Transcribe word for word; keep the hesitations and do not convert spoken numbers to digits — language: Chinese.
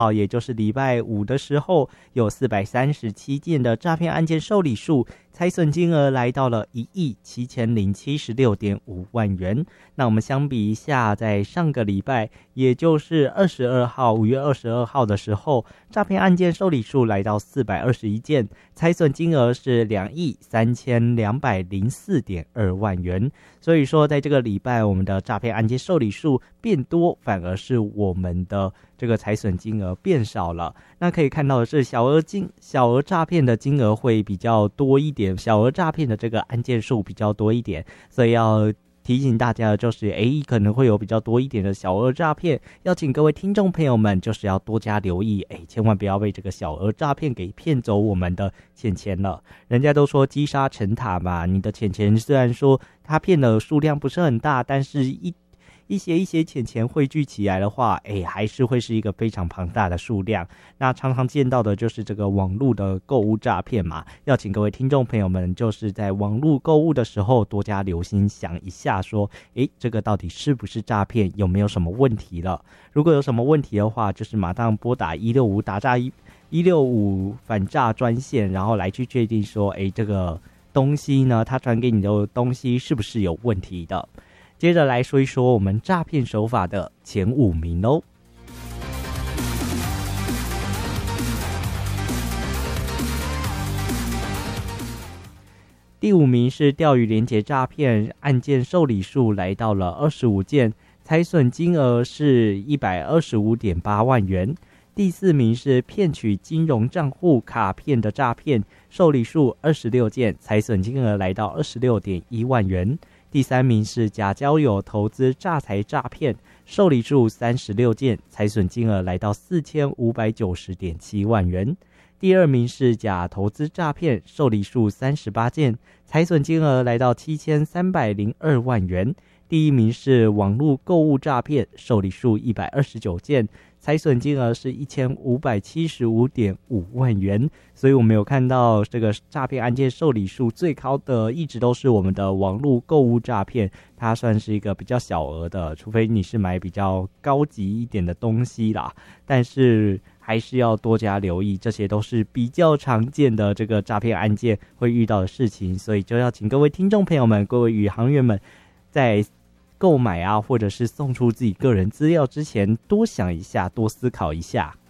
好，也就是礼拜五的时候，有四百三十七件的诈骗案件受理数，财损金额来到了一亿七千零七十六点五万元。那我们相比一下，在上个礼拜，也就是二十二号，五月二十二号的时候，诈骗案件受理数来到四百二十一件，财损金额是两亿三千两百零四点二万元。所以说，在这个礼拜，我们的诈骗案件受理数变多，反而是我们的这个财损金额变少了。那可以看到的是，小额金小额诈骗的金额会比较多一点，小额诈骗的这个案件数比较多一点，所以要提醒大家的就是，诶，可能会有比较多一点的小额诈骗，要请各位听众朋友们就是要多加留意，诶，千万不要被这个小额诈骗给骗走我们的钱钱了。人家都说积沙成塔嘛，你的钱钱虽然说他骗的数量不是很大，但是一一些一些钱钱汇聚起来的话，哎，还是会是一个非常庞大的数量。那常常见到的就是这个网络的购物诈骗嘛，要请各位听众朋友们，就是在网络购物的时候多加留心，想一下说，哎，这个到底是不是诈骗，有没有什么问题了？如果有什么问题的话，就是马上拨打一六五打诈一一六五反诈专线，然后来去确定说，哎，这个东西呢，他传给你的东西是不是有问题的？接着来说一说我们诈骗手法的前五名哦。第五名是钓鱼连结诈骗，案件受理数来到了二十五件，财损金额是一百二十五点八万元。第四名是骗取金融账户卡片的诈骗，受理数二十六件，财损金额来到二十六点一万元。第三名是假交友投资诈财诈骗，受理数三十六件，财损金额来到四千五百九十点七万元。第二名是假投资诈骗，受理数三十八件，财损金额来到七千三百零二万元。第一名是网络购物诈骗，受理数一百二十九件，财损金额是一千五百七十五点五万元。所以我们有看到这个诈骗案件受理数最高的一直都是我们的网络购物诈骗，它算是一个比较小额的，除非你是买比较高级一点的东西啦，但是还是要多加留意，这些都是比较常见的这个诈骗案件会遇到的事情，所以就要请各位听众朋友们，各位宇航员们在购买啊，或者是送出自己个人资料之前，多想一下，多思考一下。